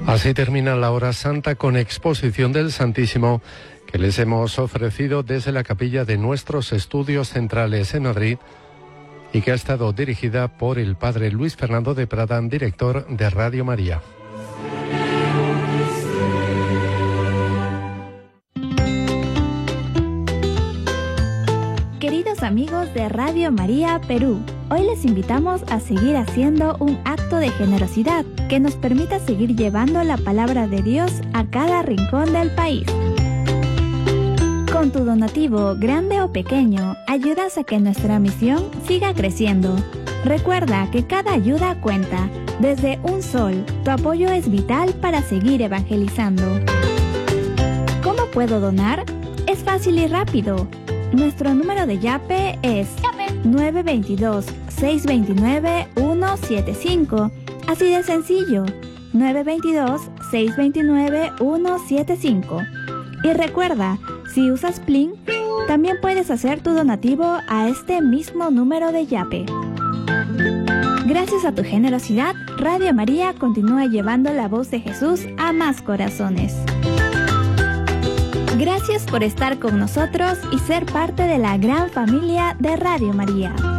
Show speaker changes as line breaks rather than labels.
Así termina la hora santa con exposición del Santísimo que les hemos ofrecido desde la capilla de nuestros estudios centrales en Madrid y que ha estado dirigida por el padre Luis Fernando de Prada, director de Radio María.
Queridos amigos de Radio María Perú, hoy les invitamos a seguir haciendo un acto de generosidad que nos permita seguir llevando la palabra de Dios a cada rincón del país. Con tu donativo, grande o pequeño, ayudas a que nuestra misión siga creciendo. Recuerda que cada ayuda cuenta. Desde un sol, tu apoyo es vital para seguir evangelizando. ¿Cómo puedo donar? Es fácil y rápido. Nuestro número de Yape es 922-629-175. Así de sencillo, 922-629-175. Y recuerda, si usas Plin, también puedes hacer tu donativo a este mismo número de Yape. Gracias a tu generosidad, Radio María continúa llevando la voz de Jesús a más corazones. Gracias por estar con nosotros y ser parte de la gran familia de Radio María.